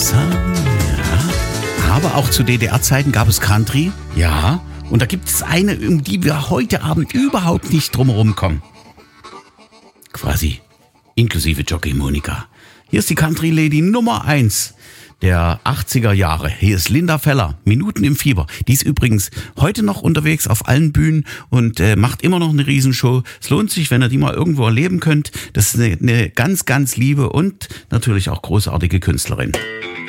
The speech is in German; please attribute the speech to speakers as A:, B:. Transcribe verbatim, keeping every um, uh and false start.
A: Ja. Aber auch zu D D R-Zeiten gab es Country. Ja. Und da gibt es eine, um die wir heute Abend überhaupt nicht drumherum kommen. Quasi inklusive Jockey Monika. Hier ist die Country Lady Nummer eins der achtziger Jahre. Hier ist Linda Feller, Minuten im Fieber. Die ist übrigens heute noch unterwegs auf allen Bühnen und äh, macht immer noch eine Riesenshow. Es lohnt sich, wenn ihr die mal irgendwo erleben könnt. Das ist eine, eine ganz, ganz liebe und natürlich auch großartige Künstlerin.